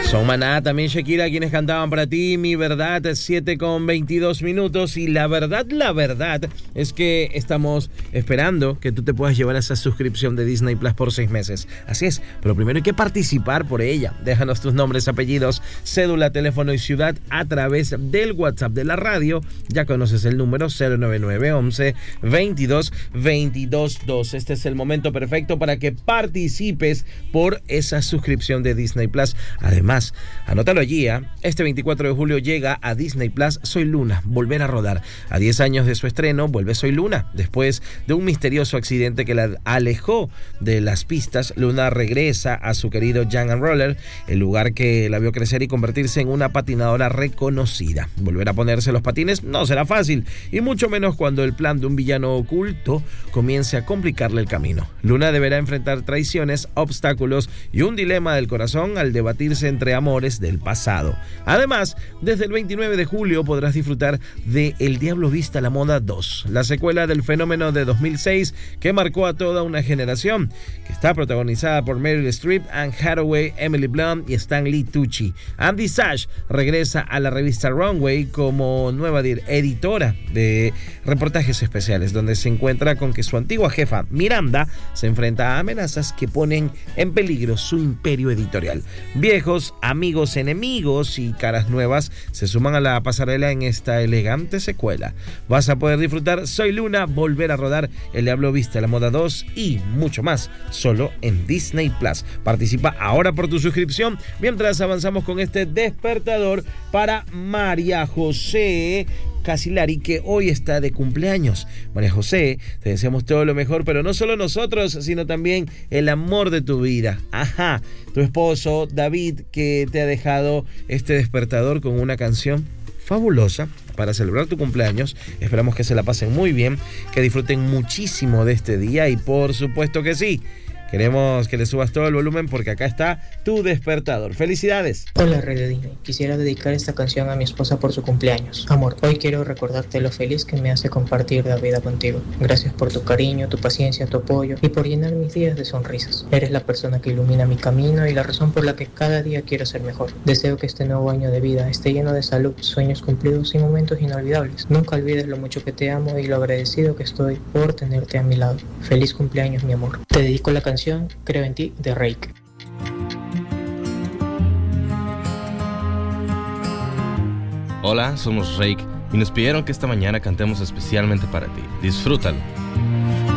Son Maná, también Shakira, quienes cantaban para ti, Mi Verdad, 7:22. Y la verdad es que estamos esperando que tú te puedas llevar esa suscripción de Disney Plus por 6 meses. Así es, pero primero hay que participar por ella. Déjanos tus nombres, apellidos, cédula, teléfono y ciudad a través del WhatsApp de la radio. Ya conoces el número 099 11 22 22 2. Este es el momento perfecto para que participes por esa suscripción de Disney Plus. Además, anótalo allí, este 24 de julio llega a Disney Plus Soy Luna, volver a rodar. A 10 años de su estreno, vuelve Soy Luna. Después de un misterioso accidente que la alejó de las pistas, Luna regresa a su querido Jam and Roller, el lugar que la vio crecer y convertirse en una patinadora reconocida. Volver a ponerse los patines no será fácil, y mucho menos cuando el plan de un villano oculto comience a complicarle el camino. Luna deberá enfrentar traiciones, obstáculos y un dilema del corazón al debatirse entre amores del pasado. Además, desde el 29 de julio podrás disfrutar de El Diablo Viste a la Moda 2, la secuela del fenómeno de 2006 que marcó a toda una generación, que está protagonizada por Meryl Streep, Anne Hathaway, Emily Blunt y Stanley Tucci. Andy Sash regresa a la revista Runway como nueva editora de reportajes especiales, donde se encuentra con que su antigua jefa, Miranda, se enfrenta a amenazas que ponen en peligro su imperio editorial. Viejos amigos, enemigos y caras nuevas se suman a la pasarela en esta elegante secuela. Vas a poder disfrutar Soy Luna, volver a rodar, El Diablo Viste a la Moda 2 y mucho más, solo en Disney Plus. Participa ahora por tu suscripción mientras avanzamos con este despertador para María José Casilari, que hoy está de cumpleaños. María José, te deseamos todo lo mejor, pero no solo nosotros, sino también el amor de tu vida. Ajá, tu esposo David, que te ha dejado este despertador con una canción fabulosa para celebrar tu cumpleaños. Esperamos que se la pasen muy bien, que disfruten muchísimo de este día y por supuesto que sí, queremos que le subas todo el volumen porque acá está tu despertador. ¡Felicidades! Hola, Radio Disney. Quisiera dedicar esta canción a mi esposa por su cumpleaños. Amor, hoy quiero recordarte lo feliz que me hace compartir la vida contigo. Gracias por tu cariño, tu paciencia, tu apoyo y por llenar mis días de sonrisas. Eres la persona que ilumina mi camino y la razón por la que cada día quiero ser mejor. Deseo que este nuevo año de vida esté lleno de salud, sueños cumplidos y momentos inolvidables. Nunca olvides lo mucho que te amo y lo agradecido que estoy por tenerte a mi lado. Feliz cumpleaños, mi amor. Te dedico la canción Creo en ti de Reik. Hola, somos Reik y nos pidieron que esta mañana cantemos especialmente para ti. Disfrútalo.